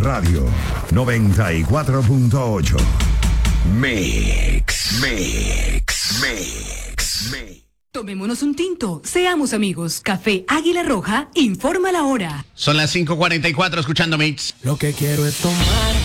Radio 94.8. Mix. Tomémonos un tinto, seamos amigos. Café Águila Roja informa la hora. Son las 5:44 escuchando Mix. Lo que quiero es tomar